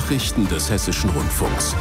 Nachrichten des Hessischen Rundfunks.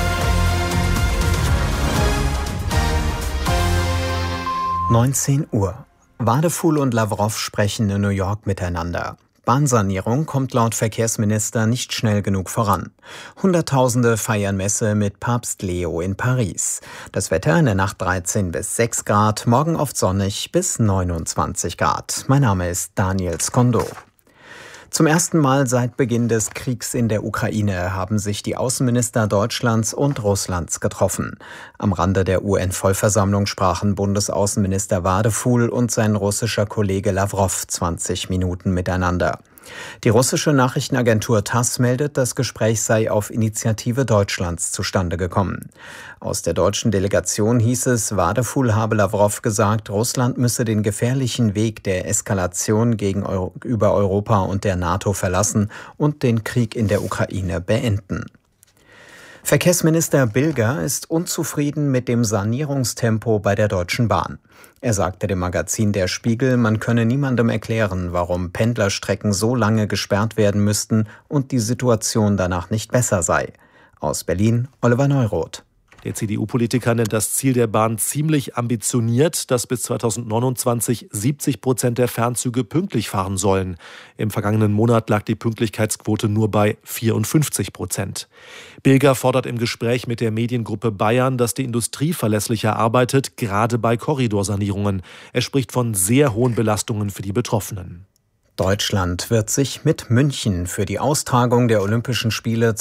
(19 Uhr). Wadefuhl und Lavrov sprechen in New York miteinander. Bahnsanierung kommt laut Verkehrsminister nicht schnell genug voran. Hunderttausende feiern Messe mit Papst Leo in Paris. Das Wetter in der Nacht 13 bis 6 Grad, morgen oft sonnig bis 29 Grad. Mein Name ist Daniel Skondo. Zum ersten Mal seit Beginn des Kriegs in der Ukraine haben sich die Außenminister Deutschlands und Russlands getroffen. Am Rande der UN-Vollversammlung sprachen Bundesaußenminister Wadefuhl und sein russischer Kollege Lavrov 20 Minuten miteinander. Die russische Nachrichtenagentur TASS meldet, das Gespräch sei auf Initiative Deutschlands zustande gekommen. Aus der deutschen Delegation hieß es, Wadefuhl habe Lavrov gesagt, Russland müsse den gefährlichen Weg der Eskalation gegenüber Europa und der NATO verlassen und den Krieg in der Ukraine beenden. Verkehrsminister Bilger ist unzufrieden mit dem Sanierungstempo bei der Deutschen Bahn. Er sagte dem Magazin Der Spiegel, man könne niemandem erklären, warum Pendlerstrecken so lange gesperrt werden müssten und die Situation danach nicht besser sei. Aus Berlin, Oliver Neuroth. Der CDU-Politiker nennt das Ziel der Bahn ziemlich ambitioniert, dass bis 2029 70% der Fernzüge pünktlich fahren sollen. Im vergangenen Monat lag die Pünktlichkeitsquote nur bei 54%. Bilger fordert im Gespräch mit der Mediengruppe Bayern, dass die Industrie verlässlicher arbeitet, gerade bei Korridorsanierungen. Er spricht von sehr hohen Belastungen für die Betroffenen. Deutschland wird sich mit München für die Austragung der Olympischen Spiele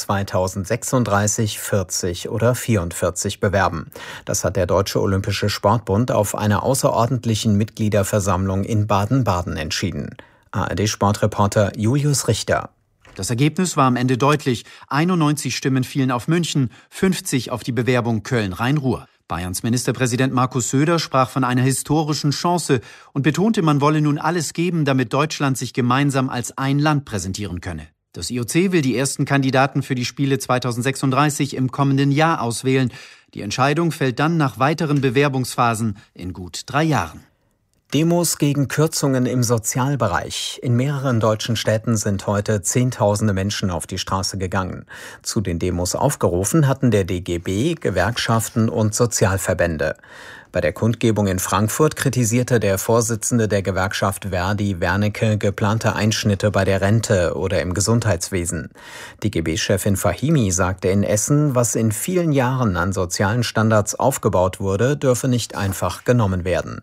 2036, 40 oder 44 bewerben. Das hat der Deutsche Olympische Sportbund auf einer außerordentlichen Mitgliederversammlung in Baden-Baden entschieden. ARD-Sportreporter Julius Richter. Das Ergebnis war am Ende deutlich. 91 Stimmen fielen auf München, 50 auf die Bewerbung Köln-Rhein-Ruhr. Bayerns Ministerpräsident Markus Söder sprach von einer historischen Chance und betonte, man wolle nun alles geben, damit Deutschland sich gemeinsam als ein Land präsentieren könne. Das IOC will die ersten Kandidaten für die Spiele 2036 im kommenden Jahr auswählen. Die Entscheidung fällt dann nach weiteren Bewerbungsphasen in gut 3 Jahren. Demos gegen Kürzungen im Sozialbereich. In mehreren deutschen Städten sind heute Zehntausende Menschen auf die Straße gegangen. Zu den Demos aufgerufen hatten der DGB, Gewerkschaften und Sozialverbände. Bei der Kundgebung in Frankfurt kritisierte der Vorsitzende der Gewerkschaft Verdi, Wernicke, geplante Einschnitte bei der Rente oder im Gesundheitswesen. DGB-Chefin Fahimi sagte in Essen, was in vielen Jahren an sozialen Standards aufgebaut wurde, dürfe nicht einfach genommen werden.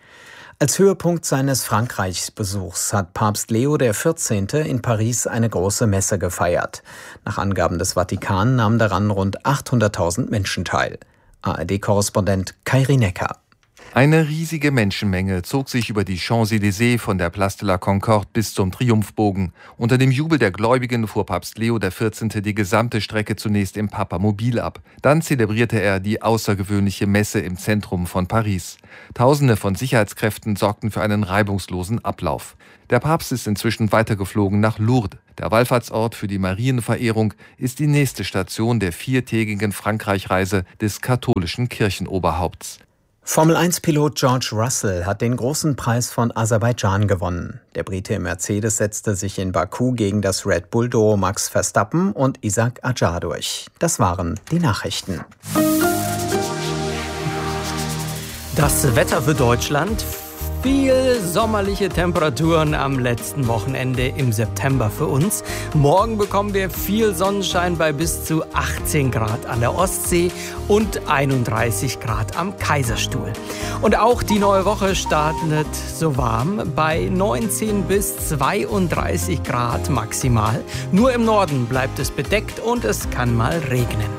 Als Höhepunkt seines Frankreichsbesuchs hat Papst Leo XIV. In Paris eine große Messe gefeiert. Nach Angaben des Vatikan nahmen daran rund 800.000 Menschen teil. ARD-Korrespondent Kairi Necker. Eine riesige Menschenmenge zog sich über die Champs-Élysées von der Place de la Concorde bis zum Triumphbogen. Unter dem Jubel der Gläubigen fuhr Papst Leo XIV. Die gesamte Strecke zunächst im Papamobil ab. Dann zelebrierte er die außergewöhnliche Messe im Zentrum von Paris. Tausende von Sicherheitskräften sorgten für einen reibungslosen Ablauf. Der Papst ist inzwischen weitergeflogen nach Lourdes. Der Wallfahrtsort für die Marienverehrung ist die nächste Station der 4-tägigen Frankreich-Reise des katholischen Kirchenoberhaupts. Formel-1-Pilot George Russell hat den großen Preis von Aserbaidschan gewonnen. Der Brite im Mercedes setzte sich in Baku gegen das Red Bull-Duo Max Verstappen und Isaac Adjar durch. Das waren die Nachrichten. Das Wetter für Deutschland. Viel sommerliche Temperaturen am letzten Wochenende im September für uns. Morgen bekommen wir viel Sonnenschein bei bis zu 18 Grad an der Ostsee und 31 Grad am Kaiserstuhl. Und auch die neue Woche startet so warm bei 19 bis 32 Grad maximal. Nur im Norden bleibt es bedeckt und es kann mal regnen.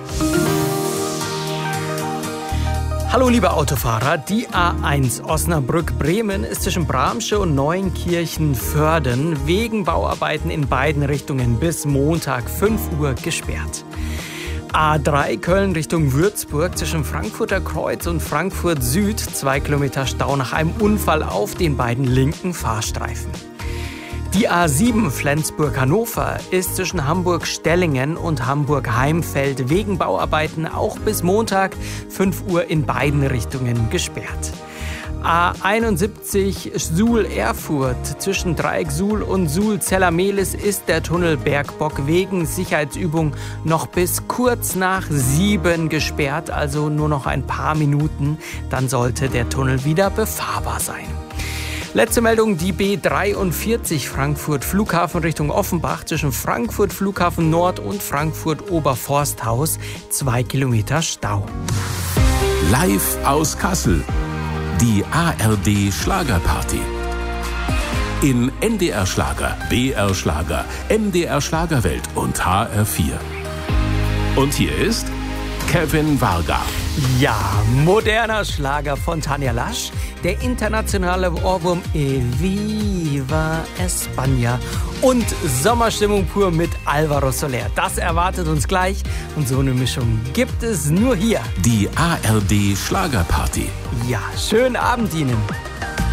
Hallo liebe Autofahrer, die A1 Osnabrück-Bremen ist zwischen Bramsche und Neuenkirchen-Vörden wegen Bauarbeiten in beiden Richtungen bis Montag 5 Uhr gesperrt. A3 Köln Richtung Würzburg zwischen Frankfurter Kreuz und Frankfurt Süd 2 Kilometer Stau nach einem Unfall auf den beiden linken Fahrstreifen. Die A7 Flensburg-Hannover ist zwischen Hamburg-Stellingen und Hamburg-Heimfeld wegen Bauarbeiten auch bis Montag 5 Uhr in beiden Richtungen gesperrt. A71 Suhl-Erfurt. Zwischen Dreieck Suhl und Suhl-Zellermehlis ist der Tunnel Bergbock wegen Sicherheitsübung noch bis kurz nach 7 gesperrt, also nur noch ein paar Minuten. Dann sollte der Tunnel wieder befahrbar sein. Letzte Meldung, die B43 Frankfurt Flughafen Richtung Offenbach zwischen Frankfurt Flughafen Nord und Frankfurt Oberforsthaus. 2 Kilometer Stau. Live aus Kassel. Die ARD Schlagerparty. In NDR Schlager, BR Schlager, MDR Schlagerwelt und HR4. Und hier ist Kevin Varga. Ja, moderner Schlager von Tanja Lasch, der internationale Ohrwurm Viva España und Sommerstimmung pur mit Alvaro Soler. Das erwartet uns gleich und so eine Mischung gibt es nur hier. Die ARD Schlagerparty. Ja, schönen Abend Ihnen.